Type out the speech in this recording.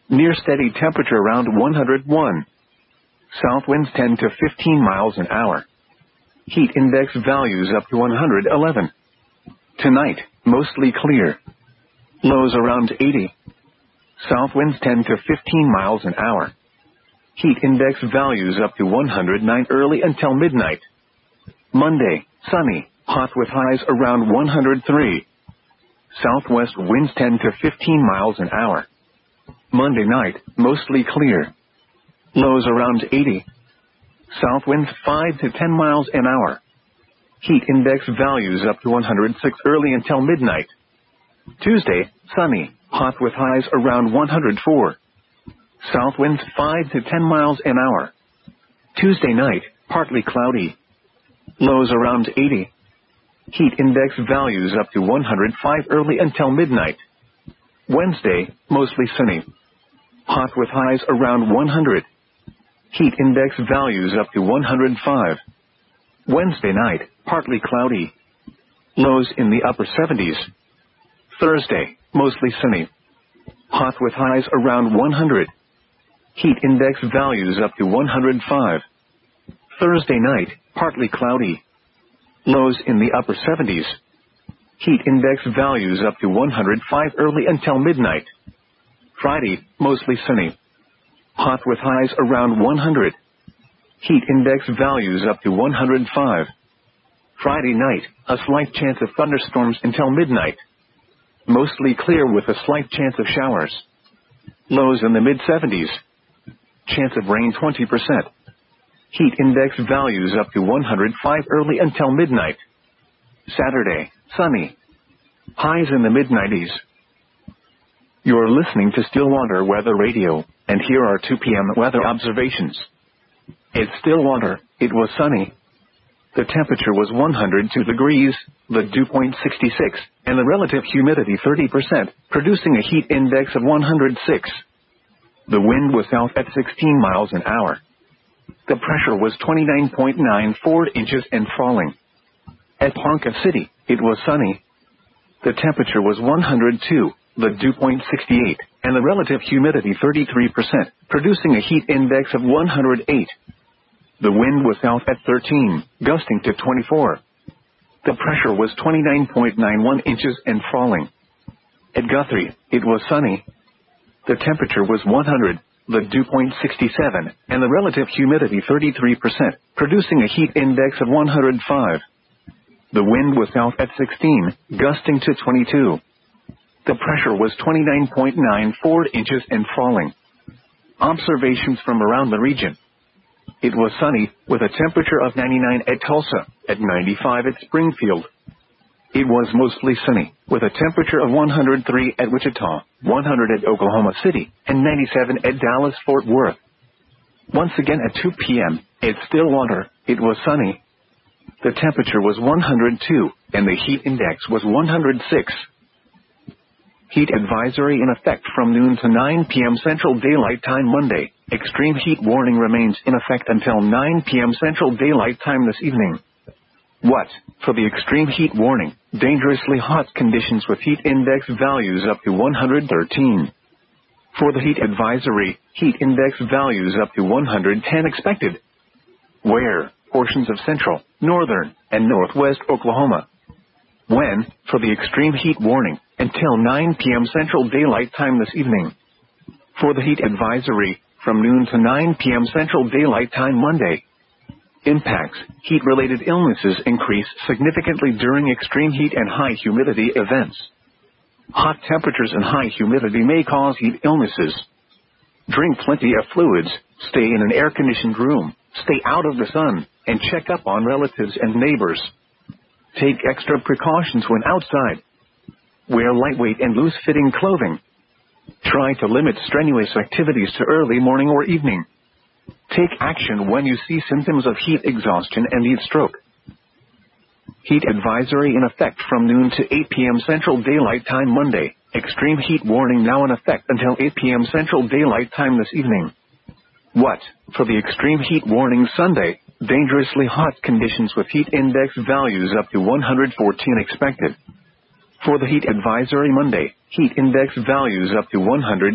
Near steady temperature around 101. South winds 10 to 15 miles an hour. Heat index values up to 111. Tonight, mostly clear. Lows around 80. South winds 10 to 15 miles an hour. Heat index values up to 109 early until midnight. Monday, sunny, hot with highs around 103. Southwest winds 10 to 15 miles an hour. Monday night, mostly clear. Lows around 80. South winds 5 to 10 miles an hour. Heat index values up to 106 early until midnight. Tuesday, sunny, hot with highs around 104. South winds 5 to 10 miles an hour. Tuesday night, partly cloudy. Lows around 80. Heat index values up to 105 early until midnight. Wednesday, mostly sunny. Hot with highs around 100. Heat index values up to 105. Wednesday night, partly cloudy. Lows in the upper 70s. Thursday, mostly sunny. Hot with highs around 100. Heat index values up to 105. Thursday night, partly cloudy. Lows in the upper 70s. Heat index values up to 105 early until midnight. Friday, mostly sunny. Hot with highs around 100. Heat index values up to 105. Friday night, a slight chance of thunderstorms until midnight. Mostly clear with a slight chance of showers. Lows in the mid-70s. Chance of rain 20%. Heat index values up to 105 early until midnight. Saturday, sunny. Highs in the mid-90s. You're listening to Stillwater Weather Radio, and here are 2 p.m. weather observations. At Stillwater, it was sunny. The temperature was 102 degrees, the dew point 66, and the relative humidity 30%, producing a heat index of 106. The wind was south at 16 miles an hour. The pressure was 29.94 inches and falling. At Ponca City, it was sunny. The temperature was 102, the dew point 68, and the relative humidity 33%, producing a heat index of 108. The wind was south at 13, gusting to 24. The pressure was 29.91 inches and falling. At Guthrie, it was sunny. The temperature was 100, the dew point 67, and the relative humidity 33%, producing a heat index of 105. The wind was south at 16, gusting to 22. The pressure was 29.94 inches and falling. Observations from around the region. It was sunny, with a temperature of 99 at Tulsa, at 95 at Springfield. It was mostly sunny, with a temperature of 103 at Wichita, 100 at Oklahoma City, and 97 at Dallas-Fort Worth. Once again at 2 p.m., at Stillwater, it was sunny. The temperature was 102, and the heat index was 106. Heat advisory in effect from noon to 9 p.m. Central Daylight Time Monday. Extreme heat warning remains in effect until 9 p.m. Central Daylight Time this evening. What? For the extreme heat warning, dangerously hot conditions with heat index values up to 113. For the heat advisory, heat index values up to 110 expected. Where? Portions of central, northern, and northwest Oklahoma. When? For the extreme heat warning, until 9 p.m. Central Daylight Time this evening. For the heat advisory, from noon to 9 p.m. Central Daylight Time Monday. Impacts. Heat-related illnesses increase significantly during extreme heat and high humidity events. Hot temperatures and high humidity may cause heat illnesses. Drink plenty of fluids, stay in an air-conditioned room, stay out of the sun, and check up on relatives and neighbors. Take extra precautions when outside. Wear lightweight and loose-fitting clothing. Try to limit strenuous activities to early morning or evening. Take action when you see symptoms of heat exhaustion and heat stroke. Heat advisory in effect from noon to 8 p.m. Central Daylight Time Monday. Extreme heat warning now in effect until 8 p.m. Central Daylight Time this evening. What? For the extreme heat warning Sunday, dangerously hot conditions with heat index values up to 114 expected. For the heat advisory Monday, heat index values up to 100.